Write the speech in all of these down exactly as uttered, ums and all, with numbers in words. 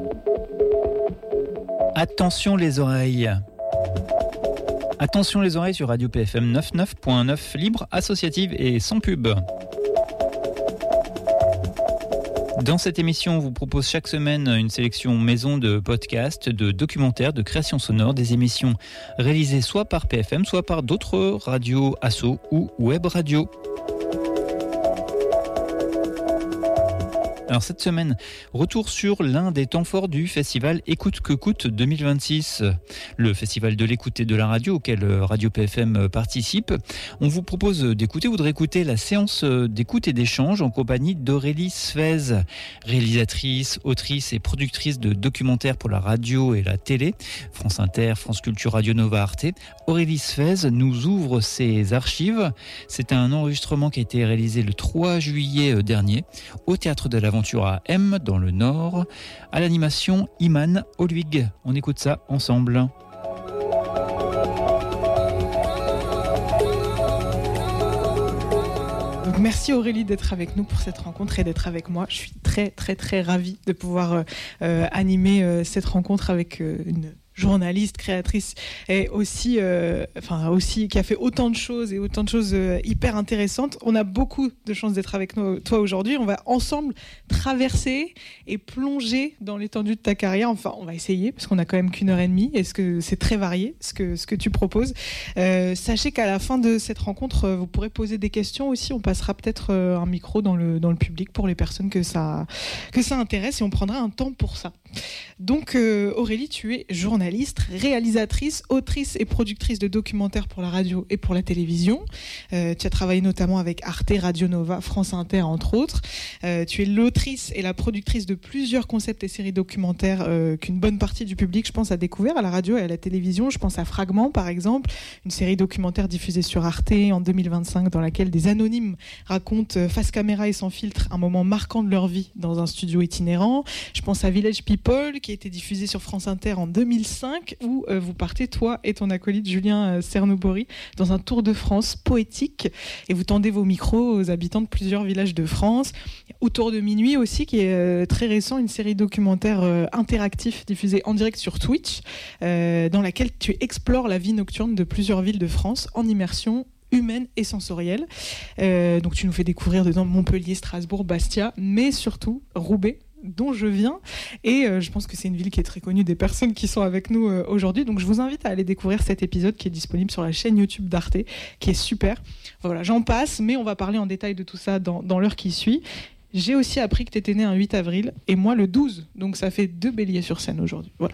Attention les oreilles. Attention les oreilles sur Radio P F M quatre-vingt-neuf point neuf, libre, associative et sans pub. Dans cette émission, on vous propose chaque semaine une sélection maison de podcasts, de documentaires, de créations sonores, des émissions réalisées soit par P F M, soit par d'autres radios asso ou web radio. Alors cette semaine, retour sur l'un des temps forts du festival Écoute que coûte deux mille vingt-six, le festival de l'écoute et de la radio auquel Radio P F M participe. On vous propose d'écouter ou de réécouter la séance d'écoute et d'échange en compagnie d'Aurélie Sfez, réalisatrice, autrice et productrice de documentaires pour la radio et la télé, France Inter, France Culture, Radio Nova, Arte. Aurélie Sfez nous ouvre ses archives. C'est un enregistrement qui a été réalisé le trois juillet dernier au Théâtre de l'Aventure à M dans le Nord, à l'animation Iman Olwig. On écoute ça ensemble. Donc merci Aurélie d'être avec nous pour cette rencontre et d'être avec moi. Je suis très très très ravie de pouvoir euh, animer euh, cette rencontre avec euh, une journaliste, créatrice et aussi, euh, enfin aussi qui a fait autant de choses et autant de choses euh, hyper intéressantes. On a beaucoup de chance d'être avec nous, toi aujourd'hui. On va ensemble traverser et plonger dans l'étendue de ta carrière. Enfin, on va essayer parce qu'on a quand même qu'une heure et demie et ce que c'est très varié ce que ce que tu proposes. Euh, sachez qu'à la fin de cette rencontre, vous pourrez poser des questions aussi. On passera peut-être un micro dans le dans le public pour les personnes que ça que ça intéresse et on prendra un temps pour ça. Donc euh, Aurélie, tu es journaliste, réalisatrice, autrice et productrice de documentaires pour la radio et pour la télévision. Euh, tu as travaillé notamment avec Arte, Radio Nova, France Inter entre autres. Euh, tu es l'autrice et la productrice de plusieurs concepts et séries documentaires euh, qu'une bonne partie du public, je pense, a découvert à la radio et à la télévision. Je pense à Fragments par exemple, une série documentaire diffusée sur Arte en deux mille vingt-cinq dans laquelle des anonymes racontent face caméra et sans filtre un moment marquant de leur vie dans un studio itinérant. Je pense à Village People qui a été diffusé sur France Inter en deux mille cinq où euh, vous partez, toi et ton acolyte Julien euh, Cernobori, dans un tour de France poétique et vous tendez vos micros aux habitants de plusieurs villages de France. Autour de minuit aussi, qui est euh, très récent, une série documentaire euh, interactif diffusée en direct sur Twitch euh, dans laquelle tu explores la vie nocturne de plusieurs villes de France en immersion humaine et sensorielle. Euh, donc tu nous fais découvrir dedans Montpellier, Strasbourg, Bastia, mais surtout Roubaix, dont je viens, et euh, je pense que c'est une ville qui est très connue des personnes qui sont avec nous euh, aujourd'hui, donc je vous invite à aller découvrir cet épisode qui est disponible sur la chaîne YouTube d'Arte, qui est super. Voilà, j'en passe, mais on va parler en détail de tout ça dans, dans l'heure qui suit. J'ai aussi appris que tu étais né un huit avril, et moi le douze, donc ça fait deux béliers sur scène aujourd'hui. Voilà.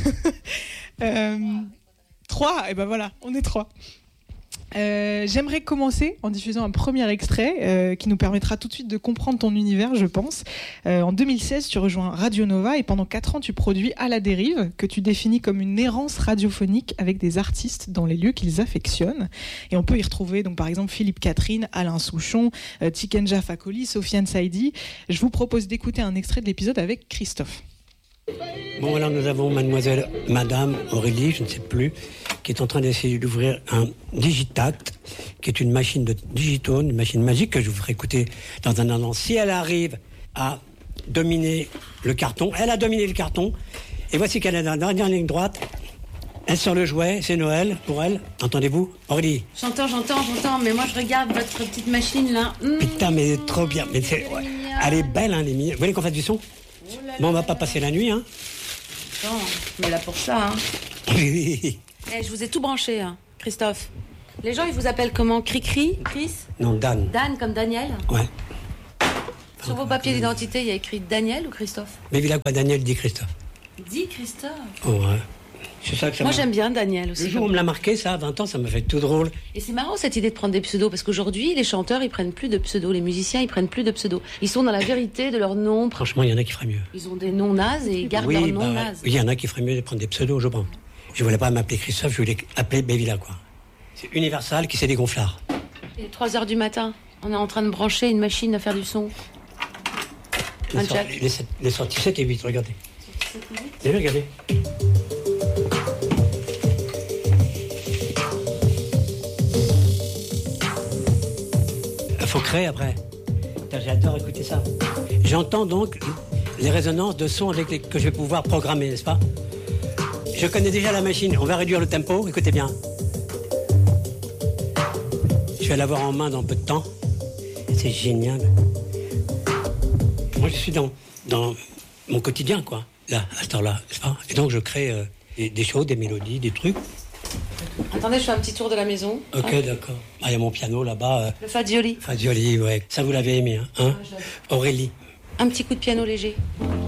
euh, trois, et ben voilà, on est trois. Euh, j'aimerais commencer en diffusant un premier extrait euh, qui nous permettra tout de suite de comprendre ton univers, je pense. Euh, en deux mille seize, tu rejoins Radio Nova et pendant quatre ans, tu produis À la dérive, que tu définis comme une errance radiophonique avec des artistes dans les lieux qu'ils affectionnent. Et on peut y retrouver donc par exemple Philippe Catherine, Alain Souchon, euh, Tikenja Fakoli, Sofiane Saïdi. Je vous propose d'écouter un extrait de l'épisode avec Christophe. Bon, alors nous avons mademoiselle, madame Aurélie, je ne sais plus, qui est en train d'essayer d'ouvrir un Digitact, qui est une machine de digitone, une machine magique que je vous ferai écouter dans un instant. Si elle arrive à dominer le carton, elle a dominé le carton, et voici qu'elle est dans la dernière ligne droite. Elle sort le jouet, c'est Noël pour elle. Entendez-vous, Aurélie? J'entends, j'entends, j'entends, mais moi je regarde votre petite machine là. Mmh. Putain, mais elle est trop bien. Mais c'est, ouais. Elle est belle, hein, les mignonnes. Vous voulez qu'on fasse du son? Oh là là. Bon, on va pas passer la nuit, hein. Attends, mais là pour ça, hein. Oui. Eh, je vous ai tout branché, hein, Christophe. Les gens, ils vous appellent comment? Cri-cri? Chris? Non, Dan. Dan, comme Daniel? Ouais. Sur vos papiers d'identité, il y a écrit Daniel ou Christophe? Mais il a quoi, Daniel dit Christophe? Dis Christophe. Oh, ouais. C'est ça que ça Moi, m'a... j'aime bien Daniel aussi. Le jour où on me l'a marqué, ça, à vingt ans, ça m'a fait tout drôle. Et c'est marrant cette idée de prendre des pseudos, parce qu'aujourd'hui, les chanteurs, ils prennent plus de pseudos, les musiciens, ils prennent plus de pseudos. Ils sont dans la vérité de leur nom. Franchement, il y en a qui feraient mieux. Ils ont des noms nazes et ils gardent oui, leur nom bah, naze. Oui, il y en a qui feraient mieux de prendre des pseudos, je pense. Je voulais pas m'appeler Christophe, je voulais appeler Bévilla, quoi. C'est Universal qui c'est des gonflards. Il est trois heures du matin, on est en train de brancher une machine à faire du son. Les, sort, les, les sorties sept et huit, regardez. Vous avez regardé. Il faut créer après. J'adore écouter ça. J'entends donc les résonances de sons avec les, que je vais pouvoir programmer, n'est-ce pas? Je connais déjà la machine. On va réduire le tempo. Écoutez bien. Je vais l'avoir en main dans peu de temps. C'est génial. Moi, je suis dans, dans mon quotidien, quoi, là, à cette heure-là, n'est-ce pas? Et donc, je crée euh, des, des choses, des mélodies, des trucs. Attendez, je fais un petit tour de la maison. Ok, hein. d'accord. Ah, il y a mon piano là-bas. Euh, Le Fagioli. Fagioli, ouais. Ça, vous l'avez aimé, hein, hein? Ah, Aurélie. Un petit coup de piano léger.